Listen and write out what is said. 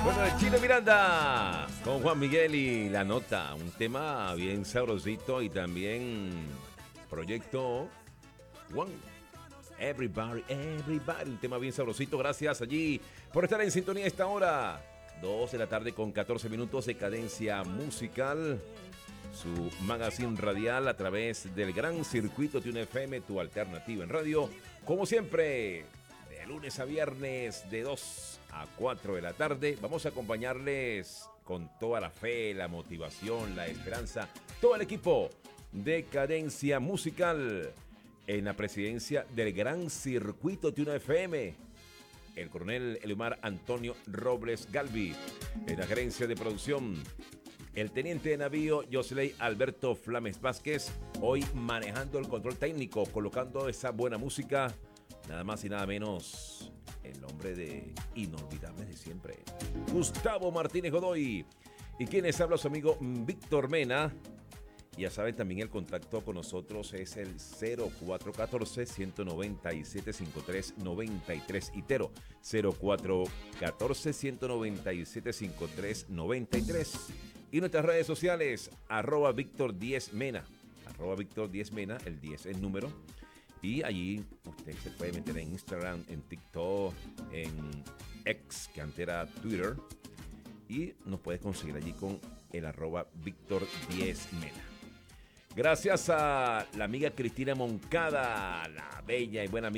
Bueno, el Chino Miranda con Juan Miguel y La Nota, un tema bien sabrosito y también Proyecto One. Everybody, everybody, un tema bien sabrosito. Gracias allí por estar en sintonía a esta hora. 2 de la tarde con 14 minutos de cadencia musical. Su magazine radial a través del gran circuito de un FM, tu alternativa en radio. Como siempre, de lunes a viernes, de 2 a 4 de la tarde. Vamos a acompañarles con toda la fe, la motivación, la esperanza, todo el equipo de cadencia musical en la presidencia del gran circuito de una FM. El coronel Eliomar Antonio Robles Galvi, en la gerencia de producción. El teniente de navío Josley Alberto Flames Vázquez, hoy manejando el control técnico, colocando esa buena música, nada más y nada menos, el hombre de inolvidables de siempre, Gustavo Martínez Godoy. Y quien les habla, su amigo Víctor Mena. Ya saben, también el contacto con nosotros es el 0414-197-5393, itero 0414-197-5393. Y nuestras redes sociales, @Víctor 10 Mena, @Víctor 10 Mena, el 10 es número. Y allí usted se puede meter en Instagram, en TikTok, en X, que antes era Twitter. Y nos puedes conseguir allí con el @Víctor 10 Mena. Gracias a la amiga Cristina Moncada, la bella y buena amiga.